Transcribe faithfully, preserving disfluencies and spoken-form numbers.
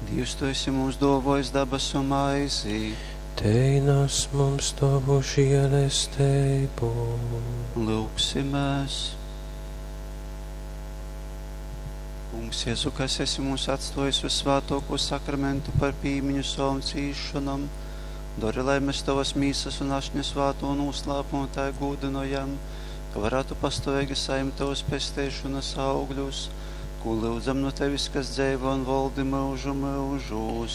Dievs, tu esi mums dovojis dabasu maizi, Teinas mums tavu žēlastību. lūgsimies. Kungs, Jēzu, kas esi mums atstājis uz svētāko sakramentu par pīmiņu savam cīšanam, dori, lai mēs tavas mīsas un ašņu svēto noslēpumu tā gūdinojam, ka varētu pastāvīgi saimt tavas pestēšanas augļus, ko lūdzam no tevis, kas dzēvo un valdi mūžu mūžus.